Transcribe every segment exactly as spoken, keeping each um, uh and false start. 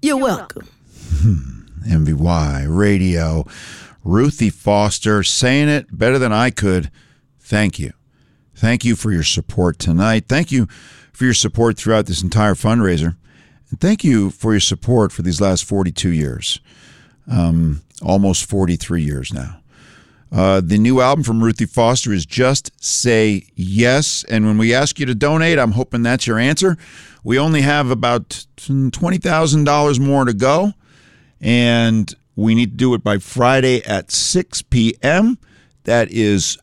You're welcome. M V Y Radio. Ruthie Foster saying it better than I could. Thank you. Thank you for your support tonight. Thank you for your support throughout this entire fundraiser. And thank you for your support for these last forty-two years. Um, almost forty-three years now. Uh, the new album from Ruthie Foster is Just Say Yes. And when we ask you to donate, I'm hoping that's your answer. We only have about twenty thousand dollars more to go. And we need to do it by Friday at six p.m. That is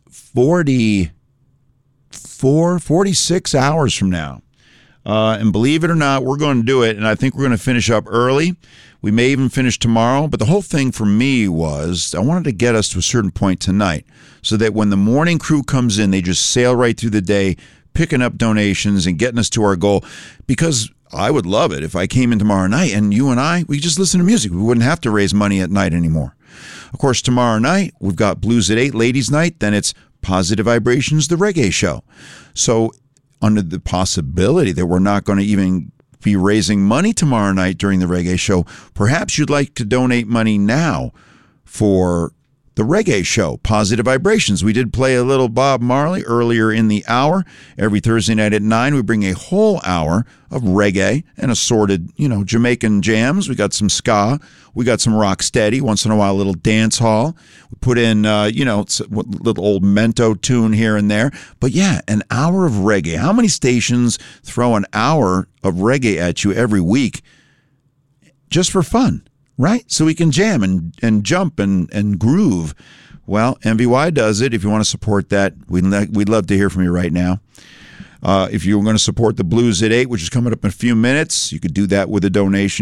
forty-four, forty-six hours from now. Uh, and believe it or not, we're going to do it, and I think we're going to finish up early. We may even finish tomorrow, but the whole thing for me was I wanted to get us to a certain point tonight so that when the morning crew comes in, they just sail right through the day, picking up donations and getting us to our goal, because I would love it if I came in tomorrow night and you and I, we just listen to music. We wouldn't have to raise money at night anymore. Of course, tomorrow night, we've got Blues at eight, Ladies Night, then it's Positive Vibrations, the reggae show. So under the possibility that we're not going to even be raising money tomorrow night during the reggae show, perhaps you'd like to donate money now for the reggae show, Positive Vibrations. We did play a little Bob Marley earlier in the hour. Every Thursday night at nine, we bring a whole hour of reggae and assorted, you know, Jamaican jams. We got some ska. We got some rock steady. Once in a while, a little dance hall. We put in, uh, you know, a little old Mento tune here and there. But yeah, an hour of reggae. How many stations throw an hour of reggae at you every week just for fun? Right? So we can jam and, and jump and, and groove. Well, M V Y does it. If you want to support that, we'd, we'd love to hear from you right now. Uh, if you're going to support the Blues at eight, which is coming up in a few minutes, you could do that with a donation.